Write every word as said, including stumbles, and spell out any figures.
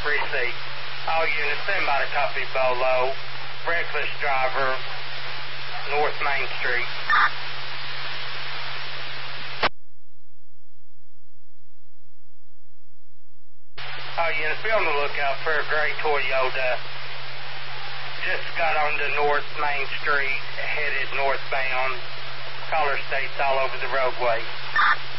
Receipt. All units, stand by to copy Bolo. Reckless driver, North Main Street. All units, be on the lookout for a gray Toyota. Just got onto North Main Street, headed northbound. Color states all over the roadway.